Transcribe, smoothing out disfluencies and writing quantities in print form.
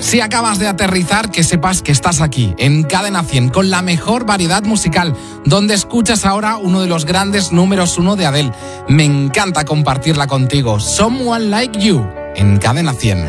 Si acabas de aterrizar, que sepas que estás aquí, en Cadena 100, con la mejor variedad musical, donde escuchas ahora uno de los grandes números 1 de Adele. Me encanta compartirla contigo. Someone Like You, en Cadena 100.